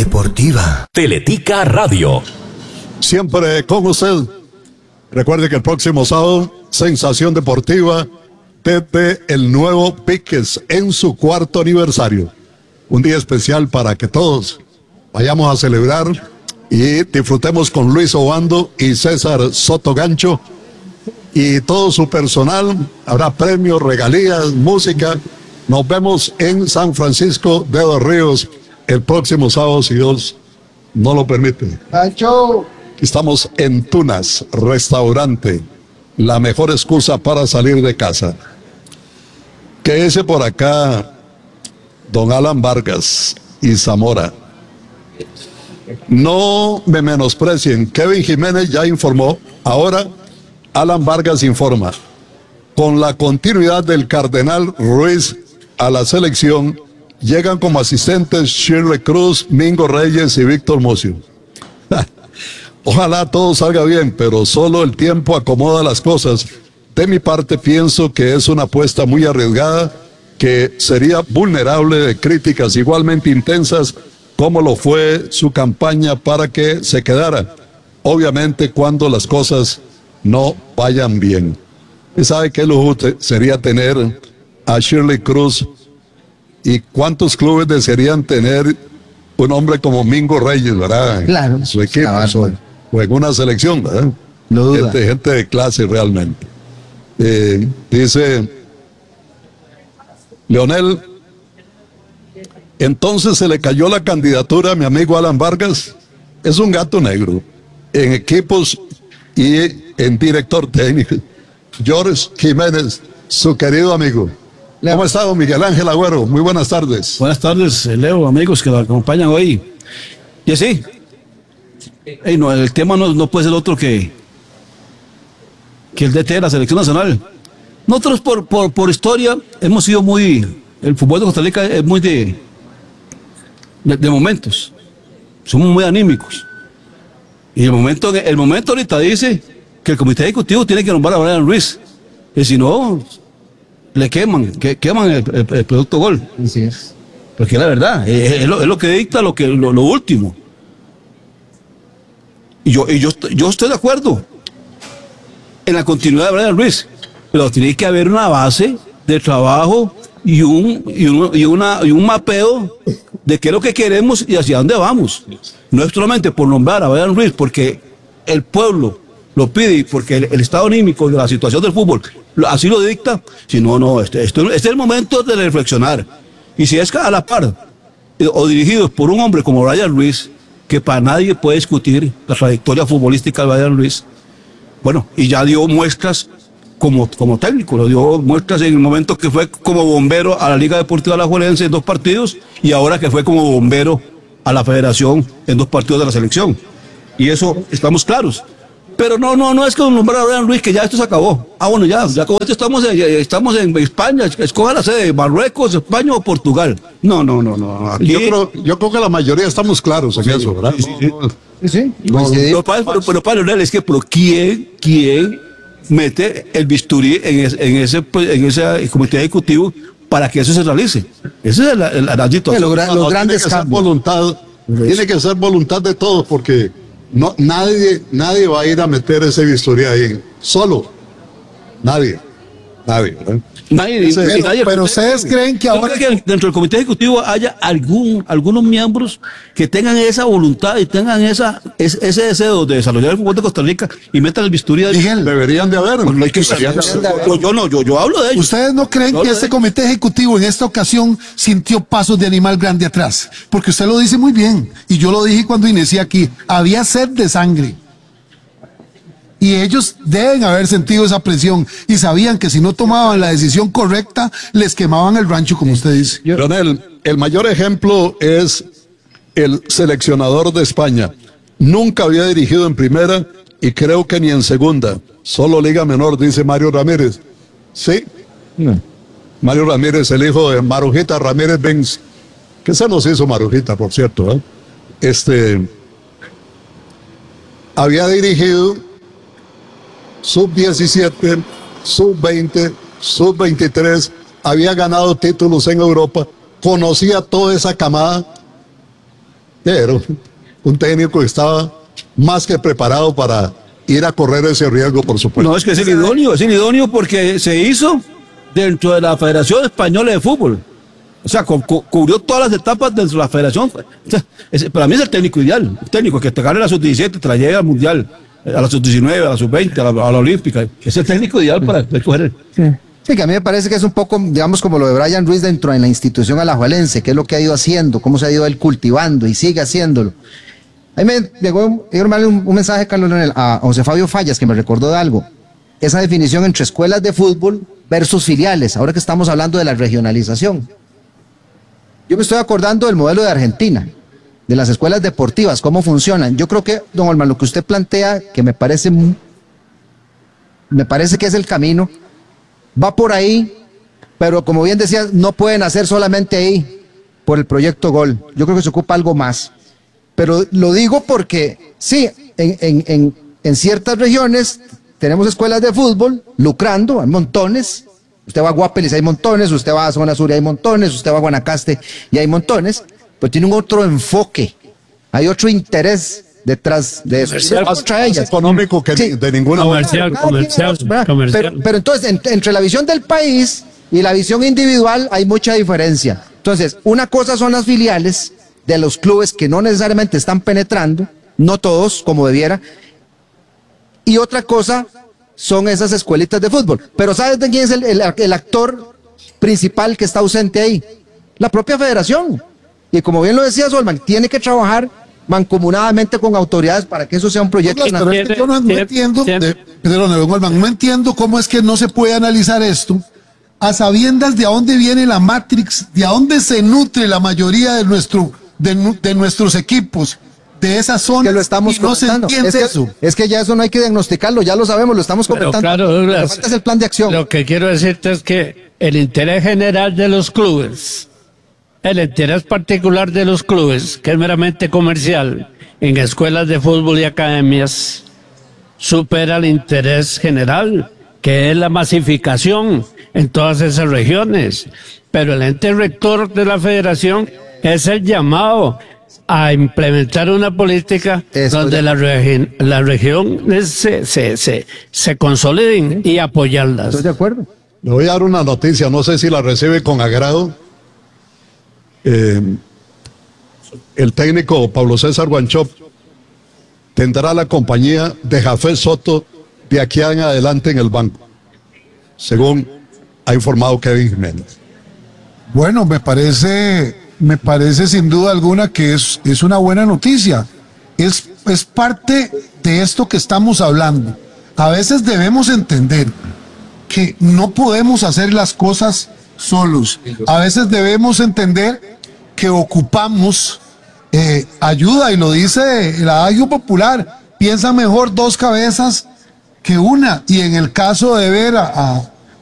deportiva. Teletica Radio. Siempre con usted. Recuerde que el próximo sábado, sensación deportiva desde el nuevo Piques en su 4º aniversario. Un día especial para que todos vayamos a celebrar y disfrutemos con Luis Obando y César Soto Gancho y todo su personal. Habrá premios, regalías, música. Nos vemos en San Francisco de los Ríos el próximo sábado, si Dios no lo permite. Pancho. Estamos en Tunas, restaurante, la mejor excusa para salir de casa. ¿Qué dice por acá don Alan Vargas y Zamora? No me menosprecien, Kevin Jiménez ya informó, ahora Alan Vargas informa. Con la continuidad del Cardenal Ruiz a la selección, llegan como asistentes Shirley Cruz, Mingo Reyes y Víctor Mocio. Ojalá todo salga bien, pero solo el tiempo acomoda las cosas. De mi parte pienso que es una apuesta muy arriesgada, que sería vulnerable de críticas igualmente intensas como lo fue su campaña para que se quedara. Obviamente cuando las cosas no vayan bien. ¿Y sabe qué lujo sería tener a Shirley Cruz? ¿Y cuántos clubes desearían tener un hombre como Mingo Reyes, verdad? Claro. En su equipo, o en una selección, ¿verdad? No duda. Gente de clase realmente. Dice Leonel, entonces se le cayó la candidatura a mi amigo Alan Vargas. Es un gato negro en equipos y en director técnico. George Jiménez, su querido amigo. ¿Cómo está don Miguel Ángel Agüero? Muy buenas tardes. Buenas tardes, Leo, amigos que nos acompañan hoy. Y así, no, el tema no puede ser otro que el DT de la Selección Nacional. Nosotros por historia hemos sido el fútbol de Costa Rica es muy de momentos. Somos muy anímicos. Y el momento ahorita dice que el comité ejecutivo tiene que nombrar a Brian Ruiz. Y si no, le queman el producto gol. Así es. Porque la verdad, es lo que dicta lo último. Y yo estoy de acuerdo en la continuidad de Brian Ruiz, pero tiene que haber una base de trabajo y un mapeo de qué es lo que queremos y hacia dónde vamos. No es solamente por nombrar a Brian Ruiz porque el pueblo lo pide y porque el estado anímico de la situación del fútbol así lo dicta, sino este es el momento de reflexionar. Y si es a la par o dirigidos por un hombre como Brian Ruiz, que para nadie puede discutir la trayectoria futbolística de Brian Ruiz, bueno, y ya dio muestras como técnico, lo dio muestras en el momento que fue como bombero a la Liga Deportiva Alajuelense en 2 partidos y ahora que fue como bombero a la Federación en 2 partidos de la selección. Y eso estamos claros. Pero no es que nombrar a Brian Ruiz que ya esto se acabó. Bueno, ya con esto estamos en España, escoja la sede, Marruecos, España o Portugal. No. Aquí, yo creo que la mayoría estamos claros en eso, ¿verdad? Sí. Pero para Leonel, es que ¿quién mete el bisturí en ese comité ejecutivo para que eso se realice? Ese es la situación. Los grandes cambios. Tiene que ser voluntad de todos porque nadie va a ir a meter ese bisturí ahí. Solo. Nadie. ¿verdad? Pero ustedes creen que ahora que dentro del comité ejecutivo haya algunos miembros que tengan esa voluntad y tengan ese deseo de desarrollar el fútbol de Costa Rica y metan el bisturí ahí. Miguel, deberían de haber. Yo hablo de ellos. ¿Ustedes no creen que este comité ejecutivo en esta ocasión sintió pasos de animal grande atrás? Porque usted lo dice muy bien, y yo lo dije cuando inicié aquí, había sed de sangre. Y ellos deben haber sentido esa presión y sabían que si no tomaban la decisión correcta, les quemaban el rancho, como usted dice. Leonel, el mayor ejemplo es el seleccionador de España. Nunca había dirigido en primera y creo que ni en segunda. Solo Liga Menor, dice Mario Ramírez. ¿Sí? No. Mario Ramírez, el hijo de Marujita Ramírez Benz. ¿Qué se nos hizo Marujita, por cierto? Había dirigido sub-17, sub-20, sub-23, había ganado títulos en Europa, conocía toda esa camada Pero un técnico que estaba más que preparado para ir a correr ese riesgo, por supuesto. No, es que es el idóneo porque se hizo dentro de la Federación Española de Fútbol. O sea, cubrió todas las etapas dentro de la federación. O sea, para mí es el técnico ideal. El técnico que te gane la sub-17, te la lleve al mundial, a la sub-19, a la sub-20, a la olímpica. Es el técnico ideal para escoger. Sí, que a mí me parece que es un poco, digamos, como lo de Brian Ruiz dentro de la institución alajuelense, que es lo que ha ido haciendo, cómo se ha ido él cultivando y sigue haciéndolo. Ahí me llegó un mensaje, Carlos Leonel, a José Fabio Fallas, que me recordó de algo. Esa definición entre escuelas de fútbol versus filiales, ahora que estamos hablando de la regionalización. Yo me estoy acordando del modelo de Argentina, de las escuelas deportivas, cómo funcionan. Yo creo que, don Olman, lo que usted plantea, que me parece que es el camino, va por ahí, pero como bien decías, no pueden hacer solamente ahí, por el proyecto Gol. Yo creo que se ocupa algo más. Pero lo digo porque, sí, en ciertas regiones tenemos escuelas de fútbol lucrando, hay montones. Usted va a Guapeles, hay montones, usted va a Zona Sur y hay montones, usted va a Guanacaste y hay montones, pero tiene un otro enfoque, hay otro interés detrás de eso. Más económico que Sí. de ninguna Comercial. Pero entonces, entre la visión del país y la visión individual hay mucha diferencia. Entonces, una cosa son las filiales de los clubes que no necesariamente están penetrando, no todos como debiera, y otra cosa son esas escuelitas de fútbol. Pero ¿sabes de quién es el actor principal que está ausente ahí? La propia federación. Y como bien lo decía Solman, tiene que trabajar mancomunadamente con autoridades para que eso sea un proyecto Pero nacional. es que yo no entiendo, no entiendo cómo es que no se puede analizar esto a sabiendas de a dónde viene la Matrix, de a dónde se nutre la mayoría de nuestros equipos, de esa zona. Que lo estamos y no se comentando. entiende eso. Es que ya eso no hay que diagnosticarlo, ya lo sabemos, lo estamos Pero comentando. claro, Lo Douglas, que falta es el plan de acción. lo que quiero decirte es que el interés general de los clubes, el interés particular de los clubes, que es meramente comercial, en escuelas de fútbol y academias, supera el interés general, que es la masificación en todas esas regiones. Pero el ente rector de la federación es el llamado a implementar una política donde la región se consoliden y apoyarlas. Estoy de acuerdo. Le voy a dar una noticia, no sé si la recibe con agrado. El técnico Pablo César Guanchop tendrá la compañía de Jafet Soto de aquí en adelante en el banco, según ha informado Kevin Jiménez. Bueno, me parece sin duda alguna que es una buena noticia. Es parte de esto que estamos hablando. A veces debemos entender que no podemos hacer las cosas solos. A veces debemos entender que ocupamos ayuda, y lo dice el adagio popular: piensa mejor dos cabezas que una. Y en el caso de ver a